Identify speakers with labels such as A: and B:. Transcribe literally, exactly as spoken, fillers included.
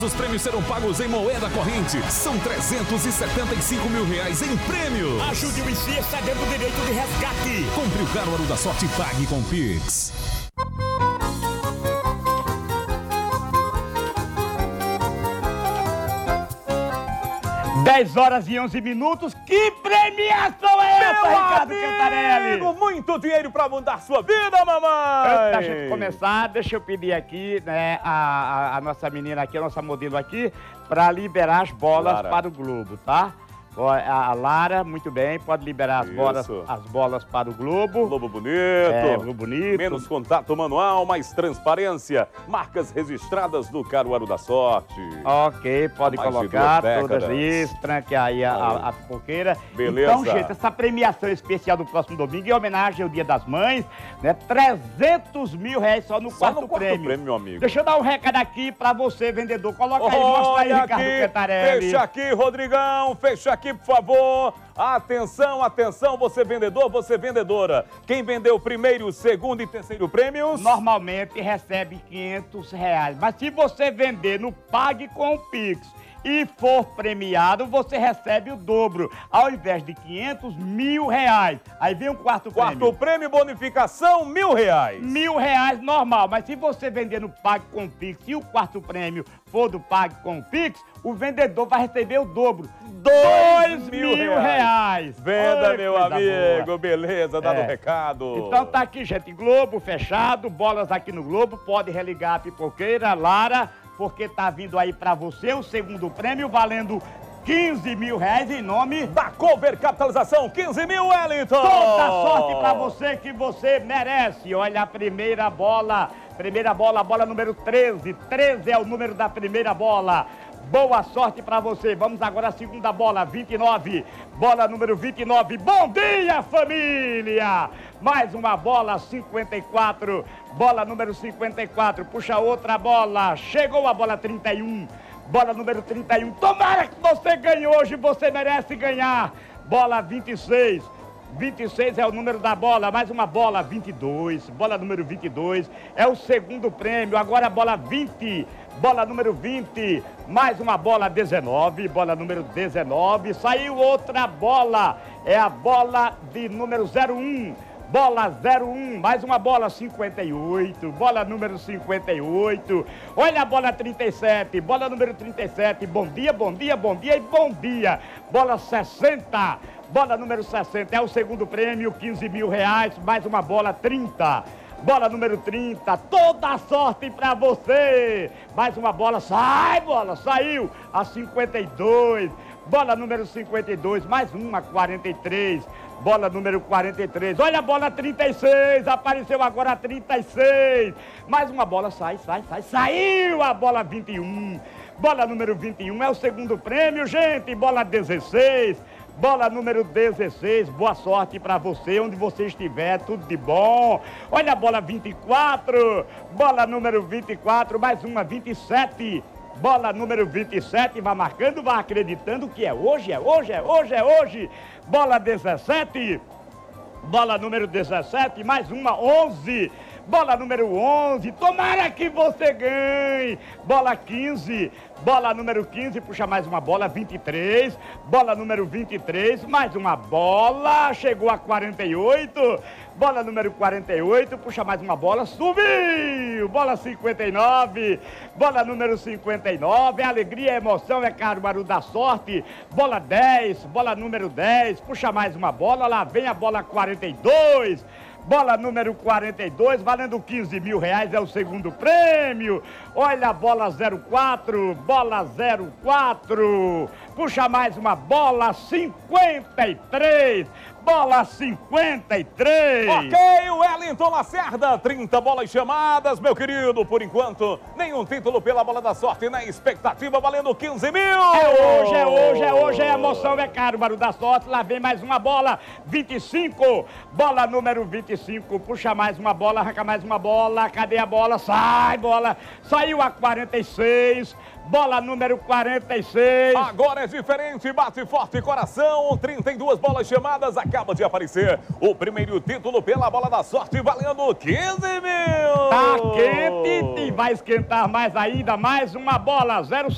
A: Os prêmios serão pagos em moeda corrente. São trezentos e setenta e cinco mil reais em prêmios.
B: Ajude o I C recebendo o direito de resgate.
A: Compre o Caruaru da Sorte e pague com Pix.
C: dez horas e onze minutos. Que premiação é essa,
D: Meu
C: Ricardo
D: amigo,
C: Cantarelli?
D: muito dinheiro pra mudar sua vida, mamãe!
C: Antes da gente começar, deixa eu pedir aqui, né, a, a, a nossa menina aqui, a nossa modelo aqui, para liberar as bolas
D: Lara.
C: para o Globo, tá? A Lara, muito bem, pode liberar as bolas, as bolas para o Globo.
D: Globo bonito.
C: É, Globo bonito.
D: Menos contato manual, mais transparência. Marcas registradas do Caruaru da Sorte.
C: Ok, pode
D: Mais de
C: colocar
D: duas
C: todas
D: décadas.
C: isso, tranque aí a, a, a pipoqueira.
D: Beleza.
C: Então, gente, essa premiação especial do próximo domingo, em homenagem ao Dia das Mães, né? trezentos mil reais só no
D: Só
C: quarto
D: no quarto
C: prêmio.
D: prêmio, meu amigo.
C: Deixa eu dar um recado aqui pra você, vendedor. Coloca aí, mostra aí,
D: Olha
C: Ricardo
D: aqui,
C: Cantarelli.
D: fecha aqui, Rodrigão, fecha aqui, por favor. Atenção, atenção, você vendedor, você vendedora. Quem vendeu o primeiro, o segundo e terceiro prêmios?
C: Normalmente recebe quinhentos reais, mas se você vender no Pague com o Pix e for premiado, você recebe o dobro. Ao invés de quinhentos, mil reais. Aí vem o quarto prêmio.
D: Quarto prêmio, bonificação, mil reais.
C: Mil reais normal, mas se você vender no Pague com o Pix e o quarto prêmio for do Pague com o Pix, o vendedor vai receber o dobro. Dois mil reais.
D: Venda,
C: Oi,
D: meu
C: coisa
D: amigo,
C: boa.
D: beleza, dá
C: É.
D: no recado.
C: Então tá aqui, gente, Globo fechado, bolas aqui no Globo, pode religar a pipoqueira, Lara, porque tá vindo aí pra você o segundo prêmio, valendo quinze mil reais em nome
D: Da Cover Capitalização, quinze mil, Wellington.
C: Toda sorte pra você que você merece. Olha a primeira bola, primeira bola, bola número treze, treze é o número da primeira bola. Boa sorte pra você. Vamos agora à segunda bola, vinte e nove. Bola número vinte e nove. Bom dia, família! Mais uma bola, cinquenta e quatro. Bola número cinquenta e quatro. Puxa outra bola. Chegou a bola trinta e um. Bola número trinta e um. Tomara que você ganhe hoje, você merece ganhar. Bola vinte e seis. vinte e seis é o número da bola, mais uma bola, vinte e dois, bola número vinte e dois, é o segundo prêmio, agora a bola vinte, bola número vinte, mais uma bola dezenove, bola número dezenove, saiu outra bola, é a bola de número zero um, bola zero um, mais uma bola cinquenta e oito, bola número cinquenta e oito, olha a bola trinta e sete, bola número trinta e sete, bom dia, bom dia, bom dia e bom dia, bola sessenta, bola número sessenta, é o segundo prêmio, quinze mil reais, mais uma bola trinta. Bola número trinta, toda a sorte pra você. Mais uma bola, sai bola, saiu a cinquenta e dois. Bola número cinquenta e dois, mais uma, quarenta e três. Bola número quarenta e três, olha a bola trinta e seis, apareceu agora a trinta e seis. Mais uma bola, sai, sai, sai, saiu a bola vinte e um. Bola número vinte e um, é o segundo prêmio, gente, bola dezesseis. Bola número dezesseis, boa sorte pra você, onde você estiver, tudo de bom. Olha a bola vinte e quatro, bola número vinte e quatro, mais uma, vinte e sete. Bola número vinte e sete, vai marcando, vai acreditando que é hoje, é hoje, é hoje, é hoje. Bola dezessete, bola número dezessete, mais uma, onze. Bola número onze, tomara que você ganhe. Bola quinze, bola número quinze, puxa mais uma bola, vinte e três. Bola número vinte e três, mais uma bola, chegou a quarenta e oito. Bola número quarenta e oito, puxa mais uma bola, subiu. Bola cinquenta e nove, bola número cinquenta e nove, alegria, emoção, é Caruaru da Sorte. Bola dez, bola número dez, puxa mais uma bola, lá vem a bola quarenta e dois. Bola número quarenta e dois, valendo quinze mil reais, é o segundo prêmio. Olha a bola zero quatro, bola zero quatro. Puxa mais uma bola, cinquenta e três. Bola cinquenta e três.
D: Ok, Wellington Lacerda, trinta bolas chamadas, meu querido. Por enquanto, nenhum título pela bola da sorte na expectativa, valendo quinze mil.
C: É hoje, é hoje, é hoje, é emoção, é Caruaru da Sorte. Lá vem mais uma bola, vinte e cinco. Bola número vinte e cinco, puxa mais uma bola, arranca mais uma bola. Cadê a bola? Sai, bola. Saiu a quarenta e seis. Bola número quarenta e seis.
D: Agora é diferente, bate forte coração, trinta e duas bolas chamadas, acaba de aparecer o primeiro título pela bola da sorte, valendo quinze mil.
C: Tá quente e vai esquentar mais ainda, mais uma bola, zero